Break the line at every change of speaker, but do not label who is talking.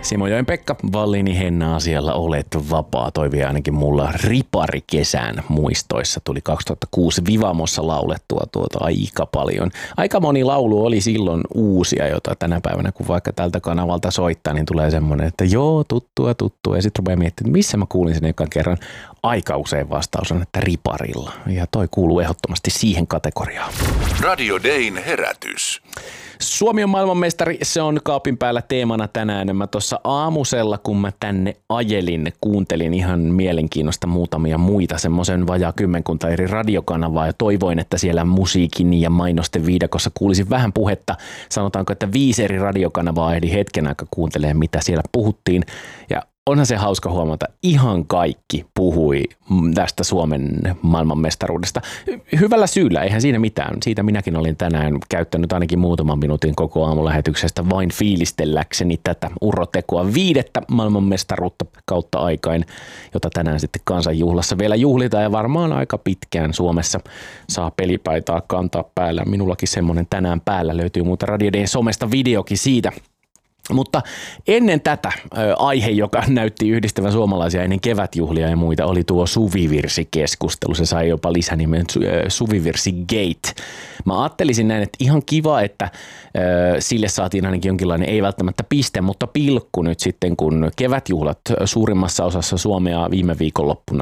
Simojoen Pekka, Vallini Henna asialla olet vapaa. Toivi ainakin mulla riparikesän muistoissa. Tuli 2006 Vivamossa laulettua aika paljon. Aika moni laulu oli silloin uusia, jota tänä päivänä kun vaikka tältä kanavalta soittaa, niin tulee semmoinen, että joo, tuttua. Ja sitten rupeaa miettimään, että missä mä kuulin sen ekan kerran. Aika usein vastaus on, että riparilla. Ja toi kuuluu ehdottomasti siihen kategoriaan.
Radio Dayn herätys.
Suomi on maailmanmestari, se on kaapin päällä teemana tänään. Mä tuossa aamusella, kun mä tänne ajelin, kuuntelin ihan mielenkiinnosta muutamia muita, semmoisen vajaa kymmenkunta eri radiokanavaa ja toivoin, että siellä musiikin ja mainosten viidakossa kuulisin vähän puhetta. Sanotaanko, että 5 eri radiokanavaa ehdi hetken aikaa kuuntelemaan, mitä siellä puhuttiin. Ja onhan se hauska huomata, ihan kaikki puhui tästä Suomen maailmanmestaruudesta. Hyvällä syyllä, eihän siinä mitään. Siitä minäkin olin tänään käyttänyt ainakin muutaman minuutin koko aamulähetyksestä vain fiilistelläkseni tätä urotekoa 5. maailmanmestaruutta kautta aikain, jota tänään sitten kansanjuhlassa vielä juhlitaan ja varmaan aika pitkään Suomessa saa pelipaitaa kantaa päällä. Minullakin semmoinen tänään päällä löytyy muuta Radio Dayn somesta videokin siitä. Mutta ennen tätä aihe, joka näytti yhdistävän suomalaisia ennen kevätjuhlia ja muita, oli tuo suvivirsikeskustelu. Se sai jopa lisänimen Suvivirsigate. Mä ajattelisin näin, että ihan kiva, että sille saatiin ainakin jonkinlainen, ei välttämättä piste, mutta pilkku nyt sitten, kun kevätjuhlat suurimmassa osassa Suomea viime viikonloppuna